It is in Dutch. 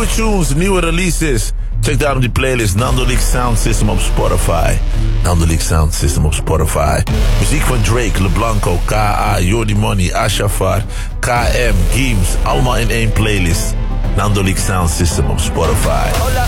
tunes, nieuwe releases. Check daarom die playlist Nando League Sound System op Spotify. Nando League Sound System op Spotify. Muziek van Drake, LeBlanco, K.A., Jordi Money, Ashafar, KM, Geems. Allemaal in één playlist. Nando League Sound System op Spotify. Hola,